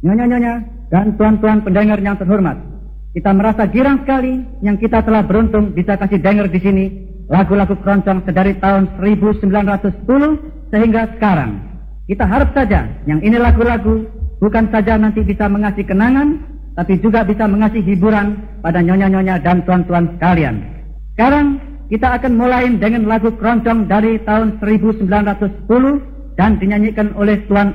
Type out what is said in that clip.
Nyonya-nyonya dan tuan-tuan pendengar yang terhormat, kita merasa girang sekali yang kita telah beruntung bisa kasih dengar di sini lagu-lagu keroncong sedari tahun 1910 sehingga sekarang. Kita harap saja yang ini lagu-lagu bukan saja nanti bisa mengasih kenangan, tapi juga bisa mengasih hiburan pada nyonya-nyonya dan tuan-tuan sekalian. Sekarang kita akan mulai dengan lagu keroncong dari tahun 1910 dan dinyanyikan oleh Tuan